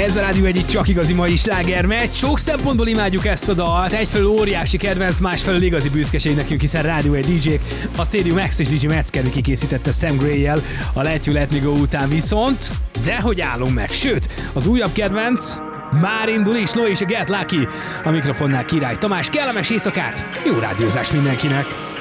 Ez a Rádió egyik csak igazi mai slágermeccs. Sok szempontból imádjuk ezt a dalt. Egyfelől óriási kedvenc, másfelől igazi büszkeség nekünk, hiszen Rádió egy DJ-k. A Stadium X és DJ Metzger kikészítette Sam Gray-jel a Let You Let Me Go után viszont. De hogy állunk meg? Sőt, az újabb kedvenc már indul is, Lo és a Get Lucky. A mikrofonnál Király Tamás. Kellemes éjszakát, jó rádiózás mindenkinek!